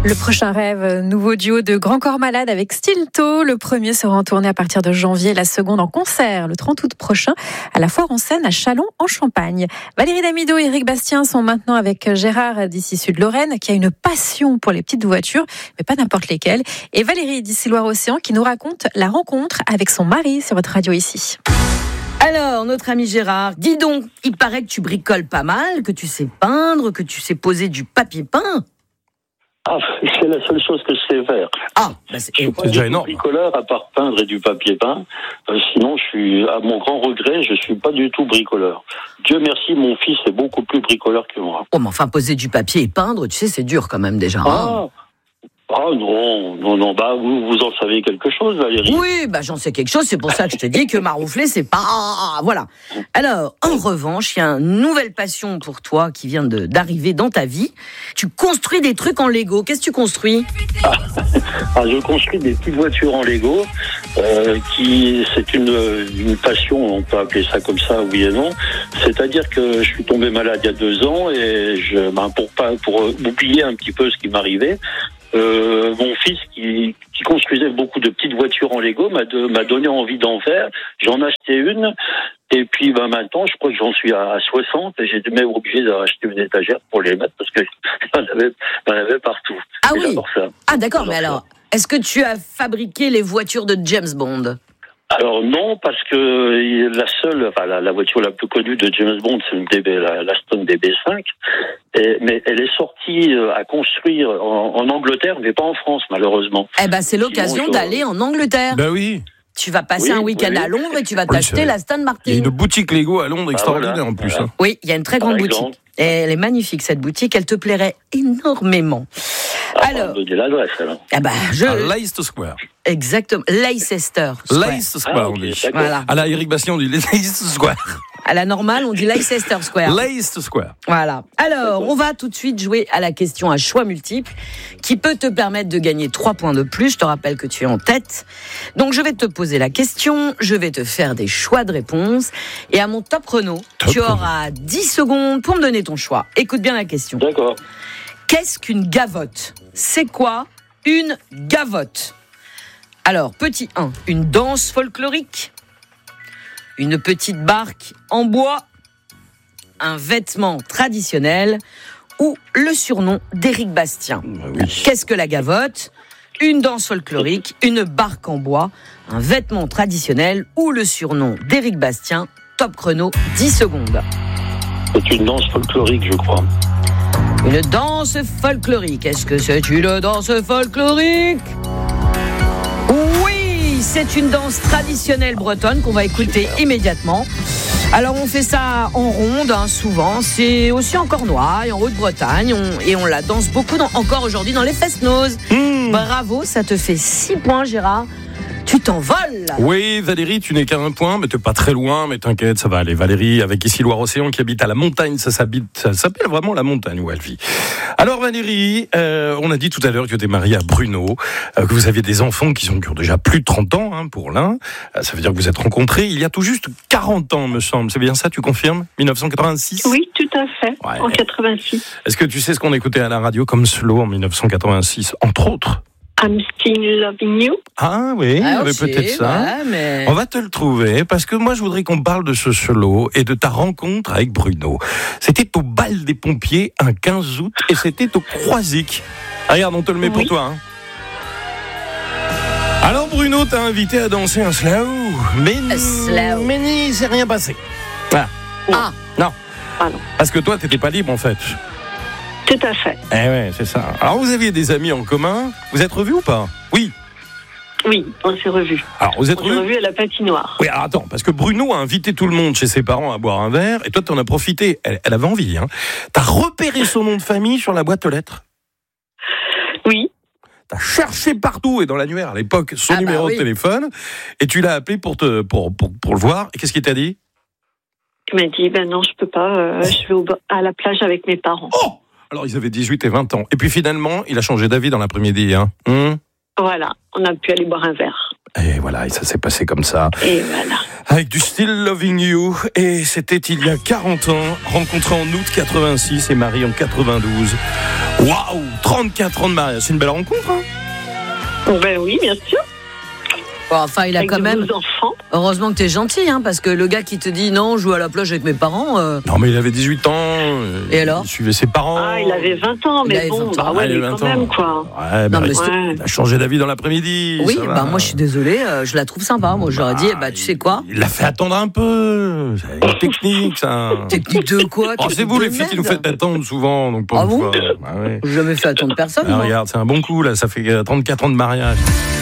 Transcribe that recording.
Le prochain rêve, nouveau duo de Grand Corps Malade avec Stilto. Le premier sera en tournée à partir de janvier, la seconde en concert le 30 août prochain à la Foire en Seine à Châlons en Champagne. Valérie Damido et Éric Bastien sont maintenant avec Gérard d'ici Sud-Lorraine qui a une passion pour les petites voitures, mais pas n'importe lesquelles. Et Valérie d'ici Loire-Océan qui nous raconte la rencontre avec son mari sur votre radio ici. Alors, notre ami Gérard, dis donc, il paraît que tu bricoles pas mal, que tu sais peindre, que tu sais poser du papier peint. Ah, c'est la seule chose que je sais faire. Ah, bah Je suis pas déjà énorme. Bricoleur à part peindre et du papier peint. Sinon, je suis, à mon grand regret, je suis pas du tout bricoleur. Dieu merci, mon fils est beaucoup plus bricoleur que moi. Oh, mais enfin, poser du papier et peindre, tu sais, c'est dur quand même déjà. Ah non, bah vous en savez quelque chose, Valérie. Oui, bah j'en sais quelque chose, c'est pour ça que je te dis que maroufler, c'est pas... Voilà. Alors, en revanche, il y a une nouvelle passion pour toi qui vient d'arriver dans ta vie. Tu construis des trucs en Lego. Qu'est-ce que tu construis ? Je construis des petites voitures en Lego, c'est une passion, on peut appeler ça comme ça, oui et non. C'est-à-dire que je suis tombé malade il y a 2 ans et pour oublier un petit peu ce qui m'arrivait, mon fils qui construisait beaucoup de petites voitures en Lego m'a donné envie d'en faire. J'en ai acheté une et puis maintenant je crois que j'en suis à 60 et j'ai même obligé d'acheter une étagère pour les mettre parce que j'en avais partout. Ah oui. Ça. Ah d'accord, mais alors est-ce que tu as fabriqué les voitures de James Bond ? Alors non, parce que la voiture la plus connue de James Bond, c'est l'Aston DB5, mais elle est sortie à construire en Angleterre, mais pas en France malheureusement. Eh ben c'est l'occasion d'aller en Angleterre. Ben oui. Tu vas passer un week-end à Londres et tu vas t'acheter l'Aston Martin. Il y a une boutique Lego à Londres extraordinaire en plus. Voilà. Oui, il y a une très grande boutique. Et elle est magnifique cette boutique, elle te plairait énormément. Alors, donner l'adresse alors. À Leicester Square. Exactement, Leicester Square. Leicester Square, on dit. Voilà. À la Éric Bastien, on dit Leicester Square. À la normale, on dit Leicester Square. Leicester Square. Voilà. Alors, on va tout de suite jouer à la question à choix multiples qui peut te permettre de gagner 3 points de plus. Je te rappelle que tu es en tête. Donc, je vais te poser la question, je vais te faire des choix de réponses. Et à mon top chrono, tu auras 10 secondes pour me donner ton choix. Écoute bien la question. D'accord. Qu'est-ce qu'une gavotte ? C'est quoi une gavotte ? Alors, petit 1, une danse folklorique, une petite barque en bois, un vêtement traditionnel ou le surnom d'Éric Bastien. Oui. Qu'est-ce que la gavotte ? Une danse folklorique, une barque en bois, un vêtement traditionnel ou le surnom d'Éric Bastien. Top chrono, 10 secondes. C'est une danse folklorique, je crois. Une danse folklorique. Est-ce que c'est une danse folklorique ? Oui, c'est une danse traditionnelle bretonne qu'on va écouter immédiatement. Alors on fait ça en ronde, souvent. C'est aussi en Cornouailles, en Haute-Bretagne. Et on la danse beaucoup encore aujourd'hui dans les Fest-Noz. Bravo, ça te fait 6 points, Gérard. Tu t'envoles. Oui, Valérie, tu n'es qu'à 1 point, mais t'es pas très loin, mais t'inquiète, ça va aller. Valérie, avec ici Loire-Océan, qui habite à la montagne, ça s'appelle vraiment la montagne où elle vit. Alors Valérie, on a dit tout à l'heure que tu es mariée à Bruno, que vous aviez des enfants qui ont déjà plus de 30 ans pour l'un. Ça veut dire que vous êtes rencontrés il y a tout juste 40 ans, me semble. C'est bien ça, tu confirmes ? 1986 ? Oui, tout à fait, ouais. En 86. Est-ce que tu sais ce qu'on écoutait à la radio comme slow en 1986, entre autres ? I'm still loving you. Ah oui, il y avait peut-être ça. Ouais, mais... On va te le trouver, parce que moi je voudrais qu'on parle de ce solo et de ta rencontre avec Bruno. C'était au bal des pompiers un 15 août et c'était au Croisic. Regarde, on te le met pour toi. Alors Bruno t'a invité à danser un slow, mais il s'est rien passé. Voilà. Non. Ah non. Parce que toi t'étais pas libre en fait. Tout à fait. Eh ouais, c'est ça. Alors vous aviez des amis en commun, vous êtes revus ou pas ? Oui. Oui, on s'est revus. Alors vous êtes revus à la patinoire. Oui, alors attends, parce que Bruno a invité tout le monde chez ses parents à boire un verre, et toi t'en as profité, elle avait envie, T'as repéré son nom de famille sur la boîte aux lettres ? Oui. T'as cherché partout, et dans l'annuaire à l'époque, son numéro de téléphone, et tu l'as appelé pour le voir, et qu'est-ce qu'il t'a dit ? Il m'a dit, non, je peux pas, je vais à la plage avec mes parents. Oh ! Alors ils avaient 18 et 20 ans. Et puis finalement, il a changé d'avis dans l'après-midi. Voilà, on a pu aller boire un verre. Et voilà, et ça s'est passé comme ça. Et voilà. Avec du Still Loving You. Et c'était il y a 40 ans, rencontré en août 86 et marié en 92. Waouh! 34 ans de mariage, c'est une belle rencontre, hein. Ben oui, bien sûr. Bon, enfin, il a Avec quand de même. beaux enfants. Heureusement que t'es gentil, hein, parce que le gars qui te dit non, je joue à la plage avec mes parents. Non, mais il avait 18 ans. Et alors ? Il suivait ses parents. Ah, il avait 20 ans, Il mais avait bon, 20 ans. bah ouais, il mais avait quand 20 ans. même, quoi. Ouais, Non, mais mais il a changé d'avis dans l'après-midi. Oui, ça bah va. moi je suis désolée, je la trouve sympa. Moi j'aurais dit, tu sais quoi ? Il l'a fait attendre un peu. C'est une technique, ça. Technique de quoi ? Oh, c'est vous, les filles, qui nous faites attendre souvent. Donc, pour Ah une bon fois. Ah ouais. J'ai jamais fait attendre personne. Ah, moi. regarde, c'est un bon coup, là. Ça fait 34 ans de mariage.